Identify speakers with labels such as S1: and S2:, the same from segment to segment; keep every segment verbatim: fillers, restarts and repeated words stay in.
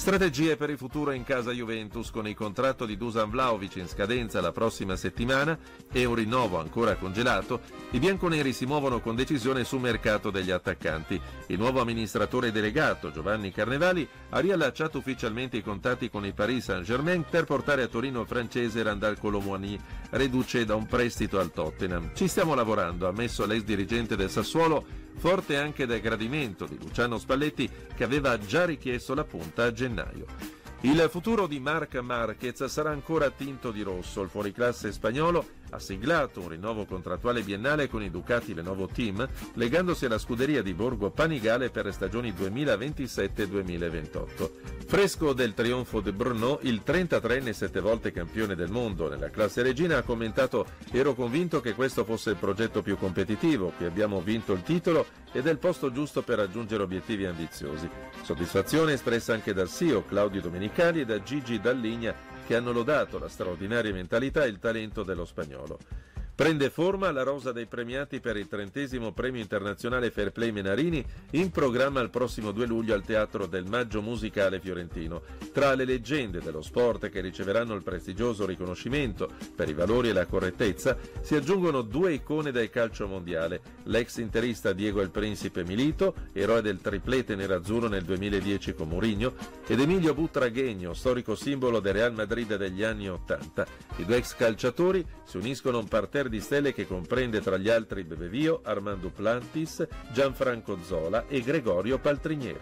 S1: Strategie per il futuro in casa Juventus. Con il contratto di Dusan Vlahovic in scadenza la prossima settimana e un rinnovo ancora congelato, i bianconeri si muovono con decisione sul mercato degli attaccanti. Il nuovo amministratore delegato Giovanni Carnevali ha riallacciato ufficialmente i contatti con il Paris Saint-Germain per portare a Torino il francese Randal Kolo Muani, reduce da un prestito al Tottenham. Ci stiamo lavorando, ha ammesso l'ex dirigente del Sassuolo, forte anche del gradimento di Luciano Spalletti, che aveva già richiesto la punta a gennaio. Il futuro di Marc Marquez sarà ancora tinto di rosso. Il fuoriclasse spagnolo ha siglato un rinnovo contrattuale biennale con i Ducati Lenovo Team, legandosi alla scuderia di Borgo Panigale per le stagioni duemilaventisette duemilaventotto. Fresco del trionfo di Brno, il trentatreenne sette volte campione del mondo nella classe regina ha commentato: «Ero convinto che questo fosse il progetto più competitivo, che abbiamo vinto il titolo ed è il posto giusto per raggiungere obiettivi ambiziosi». Soddisfazione espressa anche dal C E O Claudio Domenicali e da Gigi Dalligna, che hanno lodato la straordinaria mentalità e il talento dello spagnolo. Prende forma la rosa dei premiati per il trentesimo Premio Internazionale Fair Play Menarini, in programma il prossimo due luglio al Teatro del Maggio Musicale Fiorentino. Tra le leggende dello sport che riceveranno il prestigioso riconoscimento per i valori e la correttezza si aggiungono due icone del calcio mondiale: l'ex interista Diego El Principe Milito, eroe del triplete nerazzurro nel duemiladieci con Mourinho, ed Emilio Butragueño, storico simbolo del Real Madrid degli anni ottanta. I due ex calciatori si uniscono a un parterre di stelle che comprende tra gli altri Bebevio, Armand Duplantis, Gianfranco Zola e Gregorio Paltrinieri.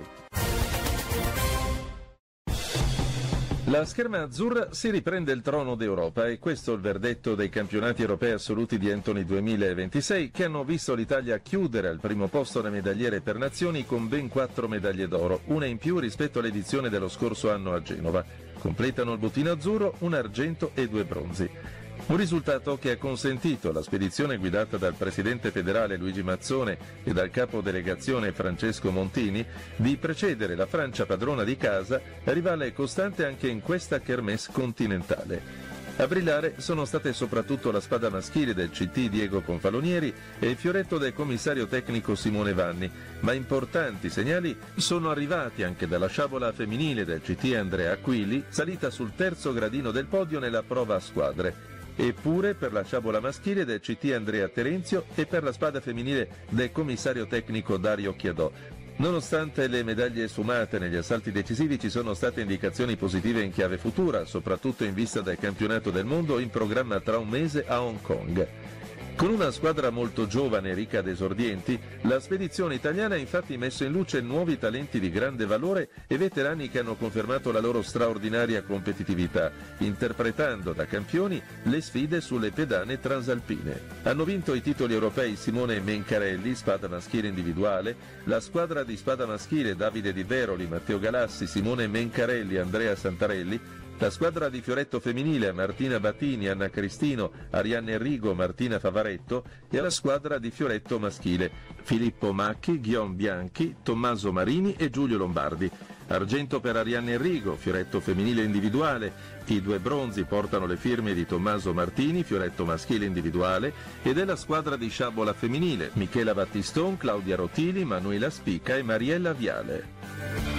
S1: La scherma azzurra si riprende il trono d'Europa e questo è il verdetto dei campionati europei assoluti di Antony duemilaventisei, che hanno visto l'Italia chiudere al primo posto le medagliere per nazioni con ben quattro medaglie d'oro, una in più rispetto all'edizione dello scorso anno a Genova. Completano il bottino azzurro un argento e due bronzi. Un risultato che ha consentito alla spedizione guidata dal presidente federale Luigi Mazzone e dal capo delegazione Francesco Montini di precedere la Francia padrona di casa, rivale costante anche in questa kermesse continentale. A brillare sono state soprattutto la spada maschile del C T Diego Confalonieri e il fioretto del commissario tecnico Simone Vanni, ma importanti segnali sono arrivati anche dalla sciabola femminile del C T Andrea Aquili, salita sul terzo gradino del podio nella prova a squadre. Eppure per la sciabola maschile del C T Andrea Terenzio e per la spada femminile del commissario tecnico Dario Chiadò. Nonostante le medaglie sfumate negli assalti decisivi, ci sono state indicazioni positive in chiave futura, soprattutto in vista del campionato del mondo in programma tra un mese a Hong Kong. Con una squadra molto giovane e ricca di esordienti, la spedizione italiana ha infatti messo in luce nuovi talenti di grande valore e veterani che hanno confermato la loro straordinaria competitività, interpretando da campioni le sfide sulle pedane transalpine. Hanno vinto i titoli europei Simone Mencarelli, spada maschile individuale, la squadra di spada maschile Davide Di Veroli, Matteo Galassi, Simone Mencarelli, Andrea Santarelli, la squadra di fioretto femminile Martina Battini, Anna Cristino, Arianne Enrigo, Martina Favaretto, e la squadra di fioretto maschile Filippo Macchi, Ghion Bianchi, Tommaso Marini e Giulio Lombardi. Argento per Arianne Enrigo, fioretto femminile individuale. I due bronzi portano le firme di Tommaso Martini, fioretto maschile individuale, e della squadra di sciabola femminile Michela Battiston, Claudia Rotili, Manuela Spica e Mariella Viale.